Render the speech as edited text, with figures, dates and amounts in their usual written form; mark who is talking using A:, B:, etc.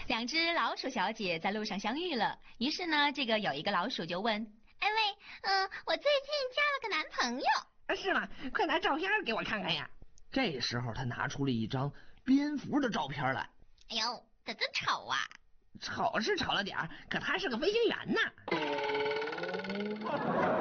A: 两只老鼠小姐在路上相遇了，于是呢，有一个老鼠就问：“
B: 哎喂，我最近交了个男朋友。”
C: 是吗？快拿照片给我看看呀！这时候他拿出了一张蝙蝠的照片来。
B: 哎呦，咋这丑啊！
C: 丑是丑了点儿，可他是个飞行员呢。